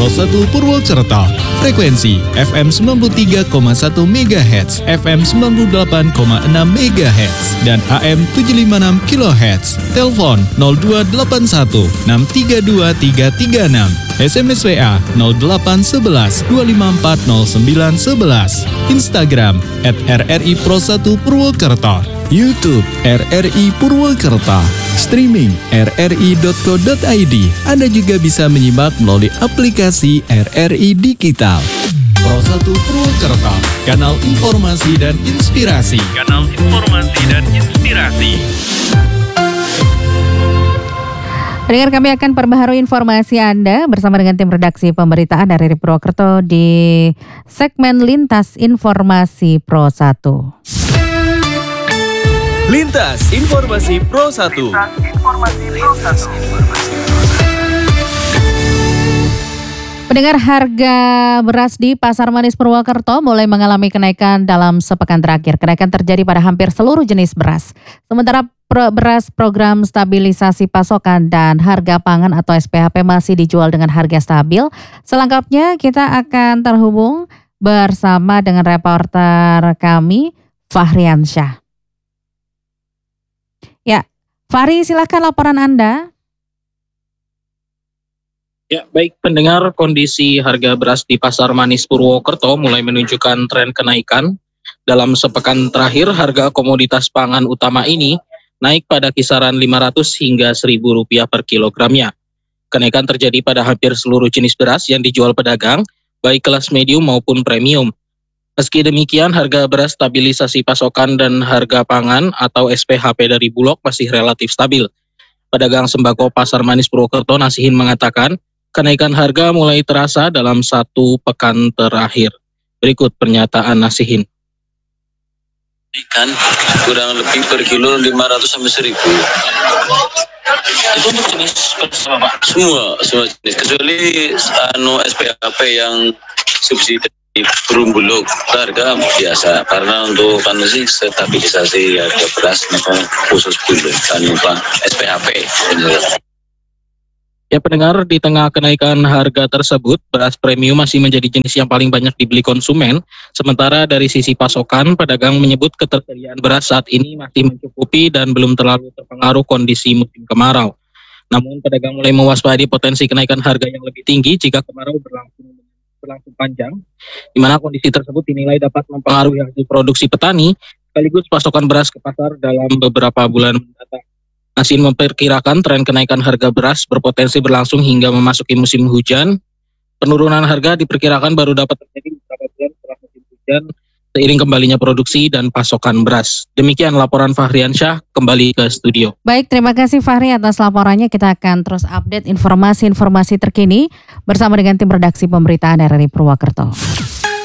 Pro 1 Purwokerto. Frekuensi FM 93,1 MHz, FM 98,6 MHz, dan AM 756 kHz. Telepon 0281 632 336. SMS WA 0811 254 0911. Instagram @RRI Pro 1 Purwokerto. YouTube RRI Purwokerto. Streaming rri.co.id. Anda juga bisa menyimak melalui aplikasi RRI Digital. Pro 1 Purwokerto, kanal informasi dan inspirasi. Kanal informasi dan inspirasi. Pendengar, kami akan perbaharui informasi Anda bersama dengan tim redaksi pemberitaan RRI Purwokerto di segmen Lintas Informasi Pro 1. Lintas Informasi Pro 1. Pendengar, harga beras di Pasar Manis Purwokerto mulai mengalami kenaikan dalam sepekan terakhir. Kenaikan terjadi pada hampir seluruh jenis beras. Sementara beras program stabilisasi pasokan dan harga pangan atau SPHP masih dijual dengan harga stabil. Selengkapnya kita akan terhubung bersama dengan reporter kami, Fahriansyah. Ya, Fahri, silakan laporan Anda. Ya, baik pendengar, kondisi harga beras di Pasar Manis Purwokerto mulai menunjukkan tren kenaikan. Dalam sepekan terakhir, harga komoditas pangan utama ini naik pada kisaran Rp500 hingga Rp1.000 per kilogramnya. Kenaikan terjadi pada hampir seluruh jenis beras yang dijual pedagang, baik kelas medium maupun premium. Meski demikian, harga beras stabilisasi pasokan dan harga pangan atau SPHP dari Bulog masih relatif stabil. Pedagang sembako Pasar Manis Purwokerto Nasihin mengatakan, kenaikan harga mulai terasa dalam 1 pekan terakhir. Berikut pernyataan Nasihin. Ikan kurang lebih per kilo 500 sampai 1.000. Itu untuk jenis apa, Pak? Semua jenis, kecuali SPHP yang subsidi Perum Bulog, harga biasa karena untuk sih stabilisasi harga beras khusus Bulog tanpa SPHP. Ya pendengar, di tengah kenaikan harga tersebut, beras premium masih menjadi jenis yang paling banyak dibeli konsumen. Sementara dari sisi pasokan, pedagang menyebut ketersediaan beras saat ini masih mencukupi dan belum terlalu terpengaruh kondisi musim kemarau. Namun pedagang mulai mewaspadai potensi kenaikan harga yang lebih tinggi jika kemarau berlangsung panjang, di mana kondisi tersebut dinilai dapat mempengaruhi hasil produksi petani, sekaligus pasokan beras ke pasar dalam beberapa bulan mendatang. Nasihin memperkirakan tren kenaikan harga beras berpotensi berlangsung hingga memasuki musim hujan. Penurunan harga diperkirakan baru dapat terjadi beberapa bulan setelah musim hujan, seiring kembalinya produksi dan pasokan beras. Demikian laporan Fahriansyah, kembali ke studio. Baik, terima kasih Fahri atas laporannya. Kita akan terus update informasi-informasi terkini bersama dengan tim redaksi pemberitaan RRI Purwokerto.